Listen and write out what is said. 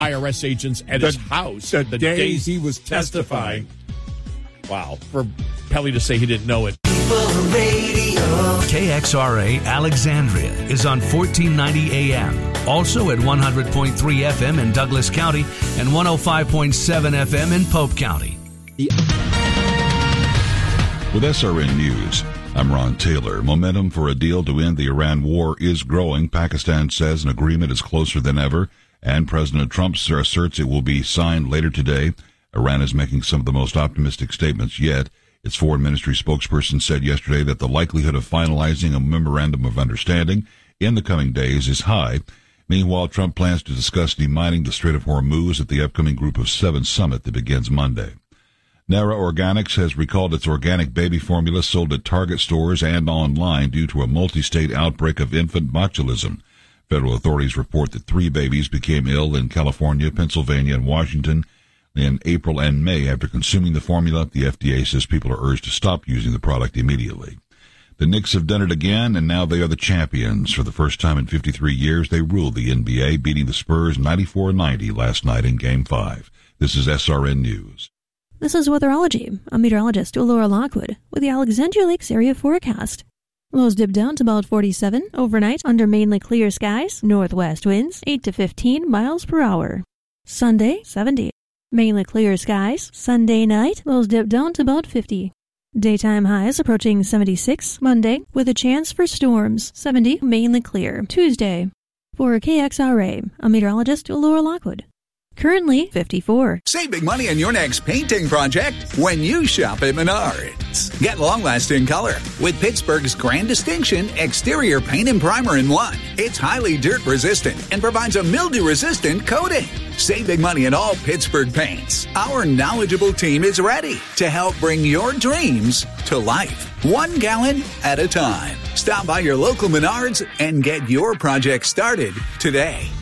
IRS agents at his house the day he was testifying. Wow. For Pelly to say he didn't know it. KXRA Alexandria is on 1490 AM. Also at 100.3 FM in Douglas County and 105.7 FM in Pope County. With SRN News, I'm Ron Taylor. Momentum for a deal to end the Iran war is growing. Pakistan says an agreement is closer than ever, and President Trump asserts it will be signed later today. Iran is making some of the most optimistic statements yet. Its foreign ministry spokesperson said yesterday that the likelihood of finalizing a memorandum of understanding in the coming days is high. Meanwhile, Trump plans to discuss demining the Strait of Hormuz at the upcoming Group of Seven summit that begins Monday. Nara Organics has recalled its organic baby formula sold at Target stores and online due to a multi-state outbreak of infant botulism. Federal authorities report that 3 babies became ill in California, Pennsylvania, and Washington in April and May after consuming the formula. The FDA says people are urged to stop using the product immediately. The Knicks have done it again, and now they are the champions. For the first time in 53 years, they ruled the NBA, beating the Spurs 94-90 last night in Game 5. This is SRN News. This is Weatherology. I'm meteorologist Laura Lockwood with the Alexandria Lakes area forecast. Lows dip down to about 47 overnight under mainly clear skies, northwest winds 8 to 15 miles per hour. Sunday, 70. Mainly clear skies. Sunday night, lows dip down to about 50. Daytime highs approaching 76 Monday with a chance for storms, 70 mainly clear Tuesday. For KXRA, I'm meteorologist Laura Lockwood. Currently 54. Save big money on your next painting project when you shop at Menards. Get long-lasting color with Pittsburgh's Grand Distinction exterior paint and primer in one. It's highly dirt-resistant and provides a mildew-resistant coating. Save big money on all Pittsburgh paints. Our knowledgeable team is ready to help bring your dreams to life, 1 gallon at a time. Stop by your local Menards and get your project started today.